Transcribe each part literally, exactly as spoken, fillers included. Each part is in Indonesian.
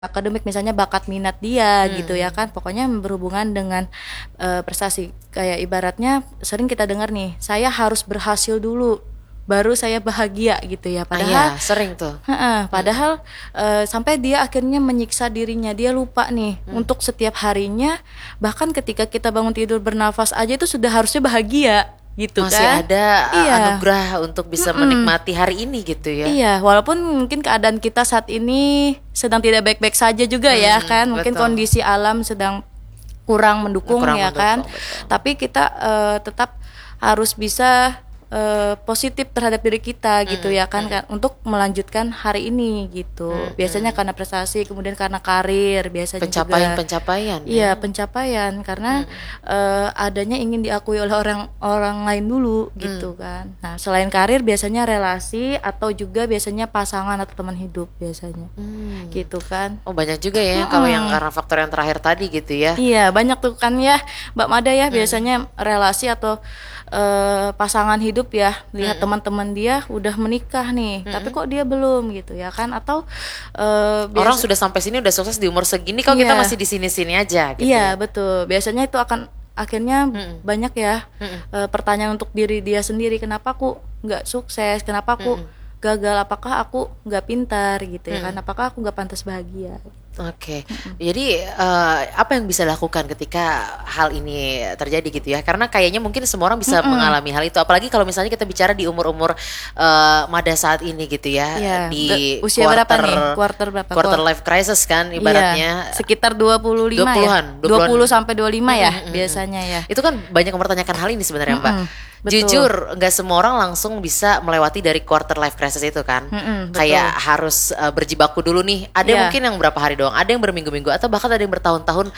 akademik, misalnya bakat minat dia Hmm. gitu ya kan, pokoknya berhubungan dengan uh, prestasi. Kayak ibaratnya sering kita dengar nih, saya harus berhasil dulu baru saya bahagia gitu ya, Ah ya, padahal sering tuh. heeh, Hmm. padahal uh, sampai dia akhirnya menyiksa dirinya, dia lupa nih Hmm. untuk setiap harinya, bahkan ketika kita bangun tidur bernafas aja itu sudah harusnya bahagia gitu Masih kan. ada uh, Iya. anugerah untuk bisa Mm-mm. menikmati hari ini gitu ya. Iya, walaupun mungkin keadaan kita saat ini sedang tidak baik-baik saja juga ya Hmm, kan, mungkin betul. kondisi alam sedang kurang mendukung Kurang ya mendukung, kan, betul. tapi kita uh, tetap harus bisa uh, positif terhadap diri kita gitu Hmm, ya kan, hmm. kan untuk melanjutkan hari ini gitu. Hmm, Biasanya hmm. karena prestasi, kemudian karena karir, biasanya juga. Pencapaian-pencapaian Iya, ya. pencapaian karena Hmm. uh, adanya ingin diakui oleh orang orang lain dulu gitu kan. Nah, selain karir biasanya relasi atau juga biasanya pasangan atau teman hidup biasanya. Hmm. Gitu kan. Oh banyak juga ya kalau yang karena faktor yang terakhir tadi gitu ya. Iya, banyak tuh kan ya Mbak Mada ya, Hmm. biasanya relasi atau uh, pasangan hidup ya, lihat Hmm. teman-teman dia udah menikah nih, Hmm. tapi kok dia belum gitu ya kan, atau uh, Orang biasa- sudah sampai sini udah sukses di umur segini, kok kita Iya. masih di sini-sini aja gitu. Iya, ya. betul. Biasanya itu akan akhirnya Mm-mm. banyak ya Mm-mm. uh, pertanyaan untuk diri dia sendiri, kenapa aku nggak sukses, kenapa aku Mm-mm. gagal, apakah aku nggak pintar gitu ya kan, Mm. apakah aku nggak pantas bahagia. Oke, jadi eh, apa yang bisa dilakukan ketika hal ini terjadi gitu ya? Karena kayaknya mungkin semua orang bisa Mm-mm. mengalami hal itu. Apalagi kalau misalnya kita bicara di umur-umur eh, Mada saat ini gitu ya, Iya, di be- usia berapa nih? Quarter berapa? quarter Quar- life crisis kan Iya, ibaratnya. sekitar dua puluh lima dua puluhan, ya. dua dua puluhan. puluh sampai dua puluh lima ya Mm-mm, mm-mm. biasanya ya. Itu kan banyak yang mempertanyakan hal ini sebenarnya Mbak. Mm-mm, betul. Jujur, nggak semua orang langsung bisa melewati dari quarter life crisis itu kan. Mm-mm, betul. Kayak harus uh, berjibaku dulu nih. Ada Iya. mungkin yang berapa hari doang, ada yang berminggu-minggu, atau bahkan ada yang bertahun-tahun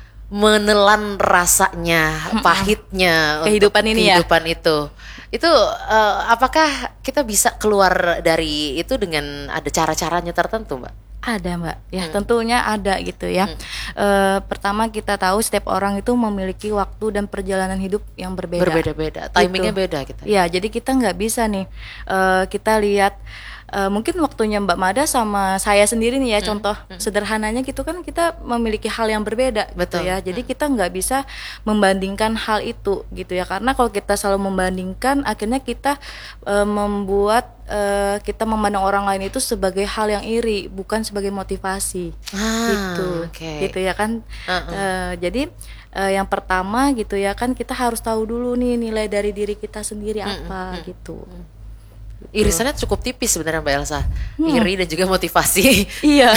menelan rasanya, pahitnya Kehidupan untuk ini ya? kehidupan itu. Itu uh, apakah kita bisa keluar dari itu dengan ada cara-caranya tertentu, Mbak? Ada Mbak, ya Hmm. tentunya ada gitu ya. Hmm. Eh, pertama kita tahu setiap orang itu memiliki waktu dan perjalanan hidup yang berbeda. Berbeda-beda, timingnya Gitu. beda kita. Ya, jadi kita nggak bisa nih eh, kita lihat eh, mungkin waktunya Mbak Mada sama saya sendiri nih ya, Hmm. contoh Hmm. sederhananya gitu kan, kita memiliki hal yang berbeda gitu Betul. ya. Jadi Hmm. kita nggak bisa membandingkan hal itu gitu ya, karena kalau kita selalu membandingkan akhirnya kita eh, membuat eh, kita memandang orang lain itu sebagai hal yang iri, bukan sebagai motivasi. Ah, Gitu oke. gitu ya kan. Uh-uh. Eh, jadi eh, yang pertama gitu ya kan, kita harus tahu dulu nih nilai dari diri kita sendiri apa Mm-mm. gitu. Irisannya cukup tipis sebenarnya Mbak Elsa, Hmm. iri dan juga motivasi. Iya.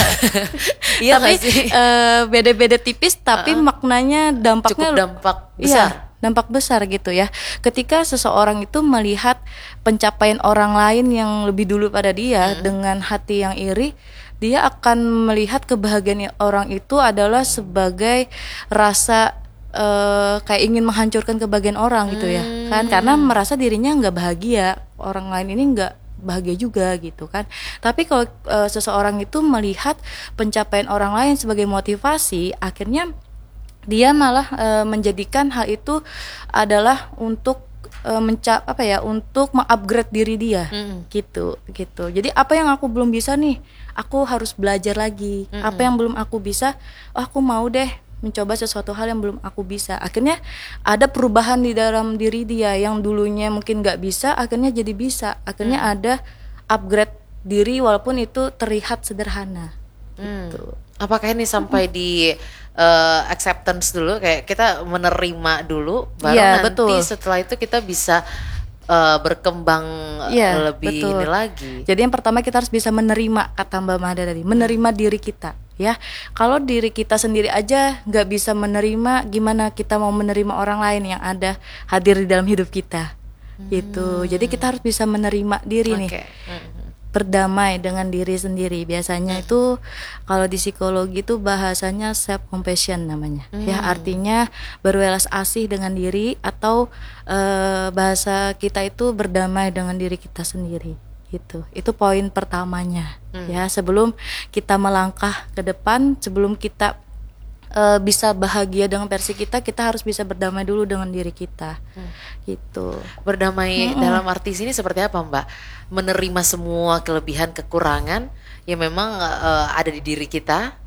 Iya Tapi nggak sih? eh, beda-beda tipis, tapi maknanya dampaknya Cukup dampak Iya, besar. dampak besar gitu ya. Ketika seseorang itu melihat pencapaian orang lain yang lebih dulu pada dia dengan hati yang iri, dia akan melihat kebahagiaan orang itu adalah sebagai rasa eh, kayak ingin menghancurkan kebahagiaan orang gitu ya kan, karena merasa dirinya nggak bahagia, orang lain ini nggak bahagia juga gitu kan. Tapi kalau eh, seseorang itu melihat pencapaian orang lain sebagai motivasi, akhirnya dia malah eh, menjadikan hal itu adalah untuk eh, menca apa ya untuk mengupgrade diri dia. Mm. gitu gitu jadi apa yang aku belum bisa nih, aku harus belajar lagi. Apa yang belum aku bisa, oh aku mau deh mencoba sesuatu hal yang belum aku bisa. Akhirnya ada perubahan di dalam diri dia, yang dulunya mungkin nggak bisa akhirnya jadi bisa. Akhirnya ada upgrade diri walaupun itu terlihat sederhana. Hmm. Gitu. Apakah ini sampai di uh, acceptance dulu, kayak kita menerima dulu, baru Iya, nanti betul. setelah itu kita bisa uh, berkembang Iya, lebih betul. ini lagi. Jadi yang pertama kita harus bisa menerima, kata Mbak Mada tadi, menerima diri kita ya. Kalau diri kita sendiri aja nggak bisa menerima, gimana kita mau menerima orang lain yang ada hadir di dalam hidup kita gitu. Jadi kita harus bisa menerima diri nih, Oke. Mhm. berdamai dengan diri sendiri. Biasanya itu kalau di psikologi itu bahasanya self compassion namanya. Ya, artinya berwelas asih dengan diri, atau eh, bahasa kita itu berdamai dengan diri kita sendiri. Gitu. Itu poin pertamanya. Ya, sebelum kita melangkah ke depan, sebelum kita eh, bisa bahagia dengan versi kita, kita harus bisa berdamai dulu dengan diri kita. Gitu. Berdamai dalam arti sini seperti apa Mbak? Menerima semua kelebihan kekurangan yang memang uh, ada di diri kita,